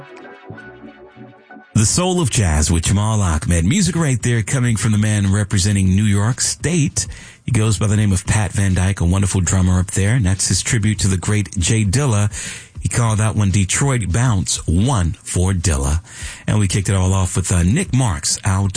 The Soul of Jazz with Jamal Ahmed. Music right there coming from the man representing New York State. He goes by the name of Pat Van Dyke, a wonderful drummer up there, and that's his tribute to the great Jay Dilla. He called that one Detroit Bounce 1 for Dilla. And we kicked it all off with Nick Marks, Out